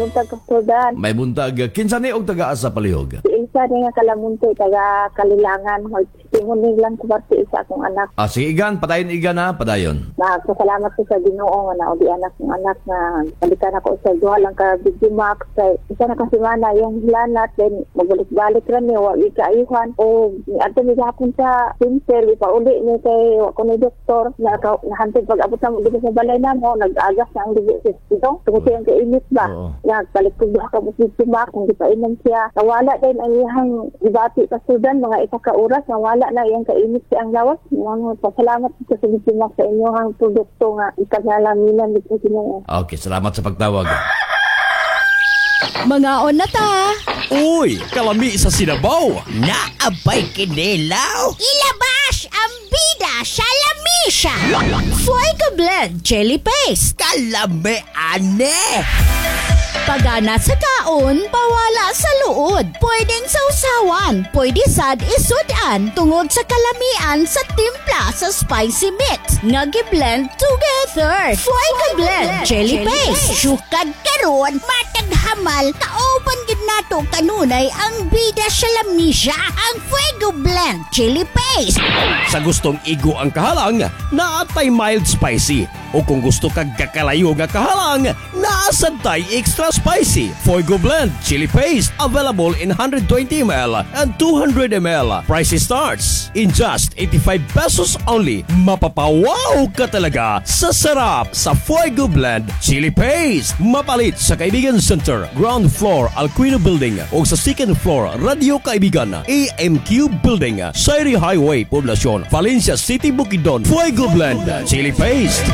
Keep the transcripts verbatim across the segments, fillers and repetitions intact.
Buntag Kastudan. May buntag. Kinsa ni og taga asa palihog? Isa ni nga Kalamunti, taga Kalilangan. Tingunin lang ko parte isa akong anak. Ah, sige igan, padayon igan ha, padayon. Salamat ko sa Ginoo nga naudi anak ng anak na balikan ako sa duha lang ka Big Max. Isa na kasi mana yung hilanat, then magbalik-balik rin ni wagi kaayuhan. O ato mi gapon sa center, di pa uli ni kay ako ni doktor na nahantid pag-abot na dito sa balay na mo, nag-agas na ang dugo dito. Tungkol yung kainit ba? Balik ko duha ka Big Max, hindi pa inom siya. Nawala din ang iyang ibati Kastudan, mga isa ka oras, nawala na iyang kainit siya ang lawas. Mga pasalamat ko sa Big Max sa inyong produkto nga ikagalaminan dito Ginoo. Okay, salamat sa pagtawag. Mga on na ta. Uy, kalami sa Sinabaw. Naabay kinilaw. Ilabas ang bida sa lamisa. Fuego Blend Chili Paste. Kalami ane. Pagana sa kaon, pawala sa luod. Pwedeng sausawan, pwede sad isudan tungod sa kalamian sa timpla sa spicy mix. Nga gi-blend together. Fuego Blend Chili Paste. Sukad karon, matag hamal, kaoban gid nato kanunay ang bida sa lamisa. Ang Fuego Blend Chili Paste. Sa gustong igo ang kahalang, naatay mild spicy. O kung gusto kag kakalayo nga kahalang, naasantay extra spicy. Fuego Blend Chili Paste available in one hundred twenty milliliters and two hundred milliliters. Price starts in just eighty-five pesos only. Mapapawaw ka talaga sa sarap sa Fuego Blend Chili Paste. Mapalit sa Kaibigan Center, ground floor Alquino Building o sa second floor Radio Kaibigan A M Q Building, Sairi Highway, Poblacion, Valencia City, Bukidnon. Fuego Blend Chili Paste.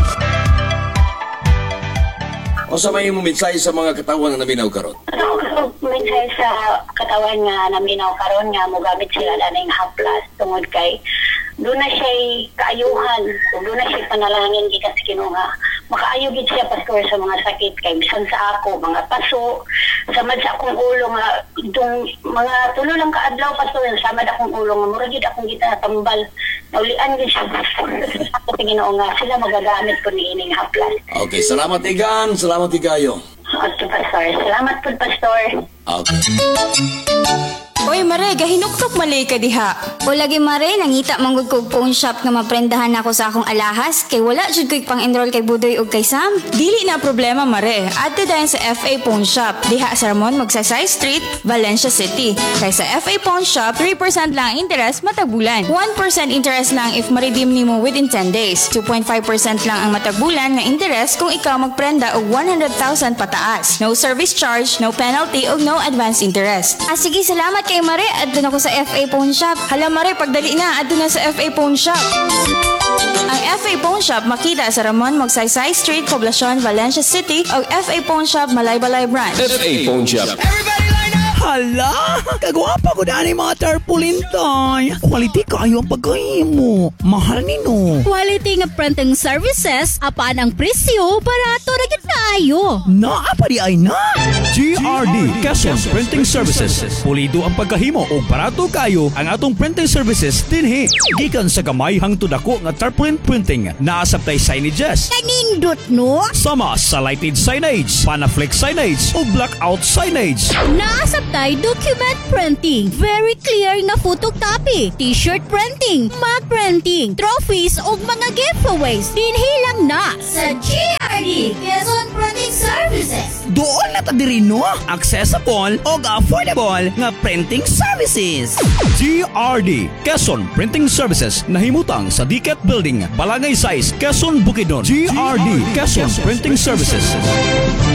O sa may mensahe sa mga katawan na naminaw karon? Ano ko mensahe sa katawan nga naminaw karon nga mogamit sila laning haplas tungod kay doon na siya kaayuhan, doon na siya panalangin gikan sa Ginoo nga makaayo gid siya pastor sa mga sakit kay bisan sa ako mga paso samad sa akong ulo nga dong mga tulo lang ka adlaw pastor samad akong ulo nga mura gid akong gitatambal naulian gid siya sa Ginoo nga sila magagamit ko niining haplas. Okay, salamat igan, salamat ikayo. Okay, pastor. Salamat po, pastor. Okay. Oy, Mare, gahinuktok malay ka diha. O lagi, Mare, nangita manggod kog phone shop nga maprendahan ako sa akong alahas kay wala jud ko'y pang-enroll kay Budoy ug kay Sam. Dili na problema, Mare. Adto dayon sa F A Phone Shop. Diha sa Ramon Magsaysay Street, Valencia City. Kay sa F A Phone Shop, three percent lang interest matag bulan. one percent interest lang if ma-redeem nimo within ten days. two point five percent lang ang matag bulan nga interest kung ikaw magprenda og one hundred thousand pataas. No service charge, no penalty ug no advance interest. Ah, sige, salamat kay Mare. Adto na ko sa F A Phone Shop. Hala, Mare, pagdali na, adto na sa F A Phone Shop. Ang F A Phone Shop makita sa Ramon Magsaysay Street, Poblacion, Valencia City o F A Phone Shop, Malaybalay Branch. F A Phone Shop. Hala, kagwapa ko daan mga tarpaulin toy. Quality kayo ang pagkahimo. Mahal nino. Quality nga printing services, apan ang presyo, barato ra gyud kaayo. Naa pa di ay na. G R D Quezon Printing Services. Pulido ang pagkahimo o barato kayo ang atong printing services dinhi. Gikan sa gamay hangtod ako nga tarpaulin printing. Naasabtay signages. Kanindot no? Sama sa lighted signage, Panaflex signage o blackout signage. Naasabtay document printing, very clear nga photocopy, t-shirt printing, mug printing, trophies ug mga giveaways. Dinhi lang na sa G R D Quezon Printing Services. Doon na ta diri no. Accessible o affordable nga printing services. G R D Quezon Printing Services nahimutang sa D C A T Building, Balangay Size, Quezon, Bukidnon. G R D Quezon Printing Services.